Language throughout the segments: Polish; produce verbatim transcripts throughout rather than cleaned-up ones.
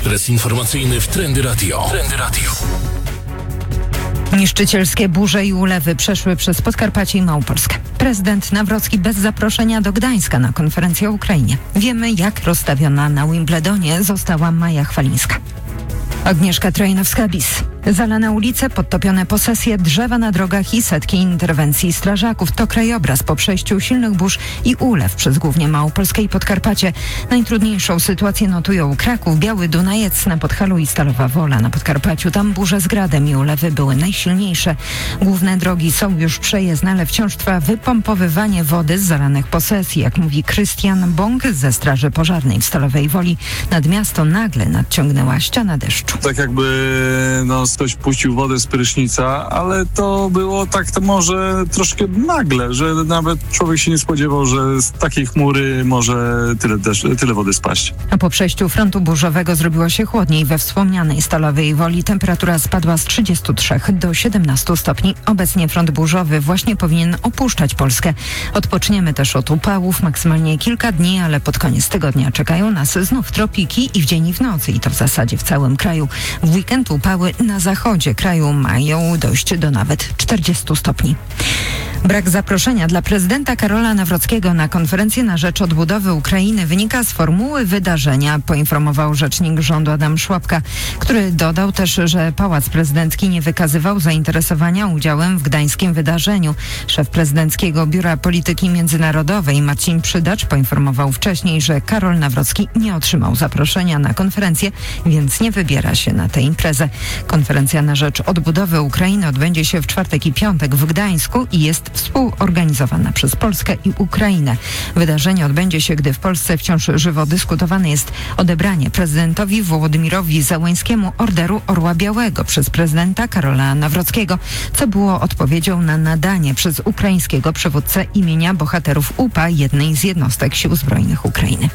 Ekspres informacyjny w Trendy Radio. Trendy Radio. Niszczycielskie burze i ulewy przeszły przez Podkarpacie i Małopolskę. Prezydent Nawrocki bez zaproszenia do Gdańska na konferencję o Ukrainie. Wiemy, jak rozstawiona na Wimbledonie została Maja Chwalińska. Agnieszka Trojnowska-Bis. Zalane ulice, podtopione posesje, drzewa na drogach i setki interwencji strażaków. To krajobraz po przejściu silnych burz i ulew przez głównie Małopolskę i Podkarpacie. Najtrudniejszą sytuację notują Kraków, Biały Dunajec na Podhalu i Stalowa Wola na Podkarpaciu. Tam burze z gradem i ulewy były najsilniejsze. Główne drogi są już przejezdne, ale wciąż trwa wypompowywanie wody z zalanych posesji. Jak mówi Krystian Bąk ze Straży Pożarnej w Stalowej Woli, nad miasto nagle nadciągnęła ściana deszczu. Tak jakby no, ktoś puścił wodę z prysznica, ale to było tak to może troszkę nagle, że nawet człowiek się nie spodziewał, że z takiej chmury może tyle, deszcz, tyle wody spaść. A po przejściu frontu burzowego zrobiło się chłodniej. We wspomnianej Stalowej Woli temperatura spadła z trzydziestu trzech do siedemnastu stopni. Obecnie front burzowy właśnie powinien opuszczać Polskę. Odpoczniemy też od upałów, maksymalnie kilka dni, ale pod koniec tygodnia czekają nas znów tropiki i w dzień i w nocy i to w zasadzie w całym kraju. W weekend upały na zachodzie kraju mają dojść do nawet czterdziestu stopni. Brak zaproszenia dla prezydenta Karola Nawrockiego na konferencję na rzecz odbudowy Ukrainy wynika z formuły wydarzenia, poinformował rzecznik rządu Adam Szłapka, który dodał też, że Pałac Prezydencki nie wykazywał zainteresowania udziałem w gdańskim wydarzeniu. Szef Prezydenckiego Biura Polityki Międzynarodowej Marcin Przydacz poinformował wcześniej, że Karol Nawrocki nie otrzymał zaproszenia na konferencję, więc nie wybiera się na tę imprezę. Konferencja na rzecz odbudowy Ukrainy odbędzie się w czwartek i piątek w Gdańsku i jest współorganizowana przez Polskę i Ukrainę. Wydarzenie odbędzie się, gdy w Polsce wciąż żywo dyskutowane jest odebranie prezydentowi Wołodymyrowi Zełenskiemu Orderu Orła Białego przez prezydenta Karola Nawrockiego, co było odpowiedzią na nadanie przez ukraińskiego przywódcę imienia bohaterów U P A, jednej z jednostek Sił Zbrojnych Ukrainy.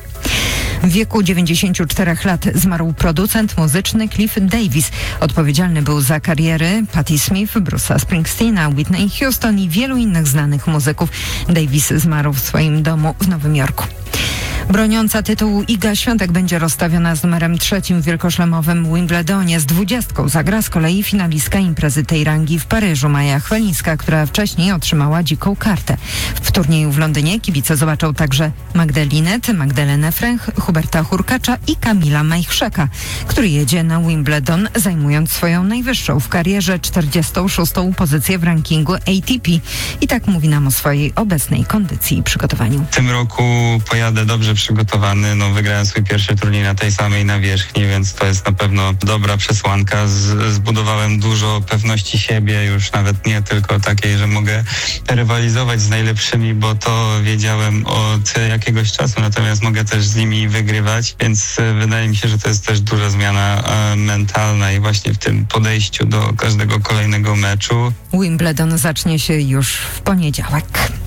W wieku dziewięćdziesięciu czterech lat zmarł producent muzyczny Cliff Davis. Odpowiedzialny był za kariery Patti Smith, Bruce'a Springsteena, Whitney Houston i wielu innych znanych muzyków. Davis zmarł w swoim domu w Nowym Jorku. Broniąca tytułu Iga Świątek będzie rozstawiona z numerem trzecim w wielkoszlemowym Wimbledonie. Z dwudziestką zagra z kolei finalistka imprezy tej rangi w Paryżu Maja Chwalińska, która wcześniej otrzymała dziką kartę. W turnieju w Londynie kibice zobaczą także Magdalinę, Magdalenę Fręch, Huberta Hurkacza i Kamila Majchrzeka, który jedzie na Wimbledon, zajmując swoją najwyższą w karierze czterdziestą szóstą pozycję w rankingu A T P. I tak mówi nam o swojej obecnej kondycji i przygotowaniu. W tym roku pojadę dobrze przygotowany, no wygrałem swój pierwszy turniej na tej samej nawierzchni, więc to jest na pewno dobra przesłanka. Z, zbudowałem dużo pewności siebie, już nawet nie tylko takiej, że mogę rywalizować z najlepszymi, bo to wiedziałem od jakiegoś czasu, natomiast mogę też z nimi wygrywać, więc wydaje mi się, że to jest też duża zmiana e, mentalna i właśnie w tym podejściu do każdego kolejnego meczu. Wimbledon zacznie się już w poniedziałek.